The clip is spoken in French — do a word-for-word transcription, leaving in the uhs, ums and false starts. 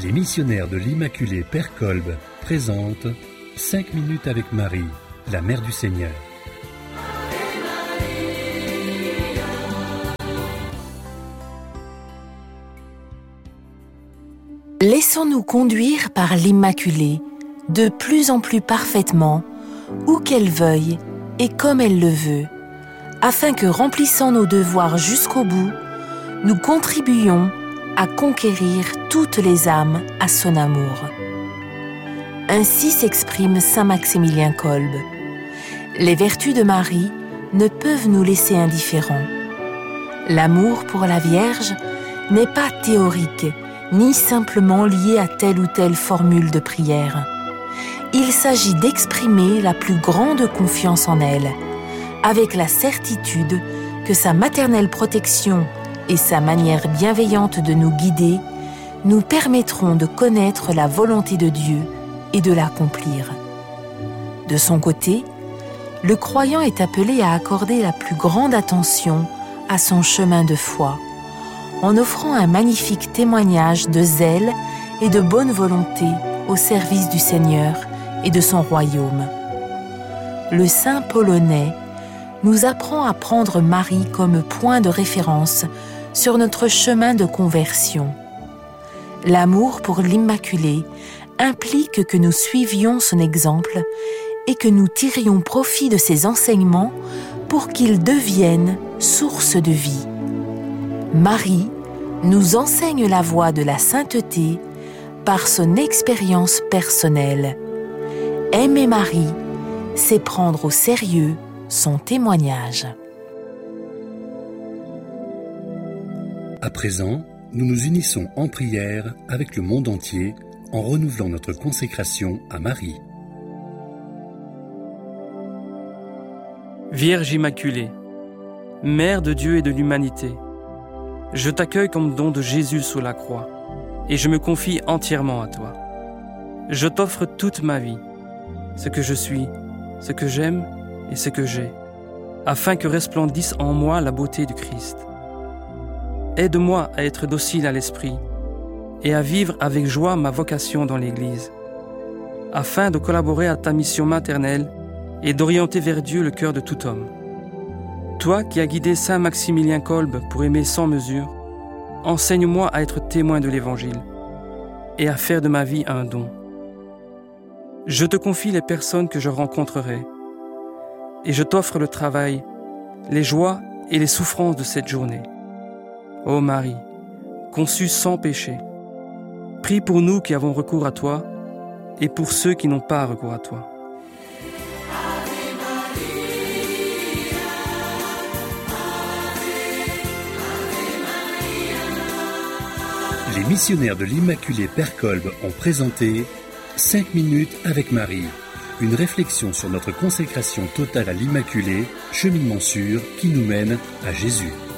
Les missionnaires de l'Immaculée Père Kolb présentent cinq minutes avec Marie, la Mère du Seigneur. Laissons-nous conduire par l'Immaculée, de plus en plus parfaitement, où qu'elle veuille et comme elle le veut, afin que, remplissant nos devoirs jusqu'au bout, nous contribuions à conquérir toutes les âmes à son amour. Ainsi s'exprime saint Maximilien Kolb. Les vertus de Marie ne peuvent nous laisser indifférents. L'amour pour la Vierge n'est pas théorique, ni simplement lié à telle ou telle formule de prière. Il s'agit d'exprimer la plus grande confiance en elle, avec la certitude que sa maternelle protection et sa manière bienveillante de nous guider nous permettront de connaître la volonté de Dieu et de l'accomplir. De son côté, le croyant est appelé à accorder la plus grande attention à son chemin de foi, en offrant un magnifique témoignage de zèle et de bonne volonté au service du Seigneur et de son royaume. Le saint polonais nous apprend à prendre Marie comme point de référence sur notre chemin de conversion. L'amour pour l'Immaculée implique que nous suivions son exemple et que nous tirions profit de ses enseignements pour qu'ils deviennent source de vie. Marie nous enseigne la voie de la sainteté par son expérience personnelle. Aimer Marie, c'est prendre au sérieux son témoignage. À présent, nous nous unissons en prière avec le monde entier en renouvelant notre consécration à Marie. Vierge Immaculée, Mère de Dieu et de l'humanité, je t'accueille comme don de Jésus sous la croix et je me confie entièrement à toi. Je t'offre toute ma vie, ce que je suis, ce que j'aime et ce que j'ai, afin que resplendisse en moi la beauté du Christ. Aide-moi à être docile à l'esprit et à vivre avec joie ma vocation dans l'Église, afin de collaborer à ta mission maternelle et d'orienter vers Dieu le cœur de tout homme. Toi qui as guidé saint Maximilien Kolb pour aimer sans mesure, enseigne-moi à être témoin de l'Évangile et à faire de ma vie un don. Je te confie les personnes que je rencontrerai et je t'offre le travail, les joies et les souffrances de cette journée. Ô Marie, conçue sans péché, prie pour nous qui avons recours à toi et pour ceux qui n'ont pas recours à toi. Les missionnaires de l'Immaculée Père Kolb ont présenté cinq minutes avec Marie, une réflexion sur notre consécration totale à l'Immaculée, cheminement sûr qui nous mène à Jésus.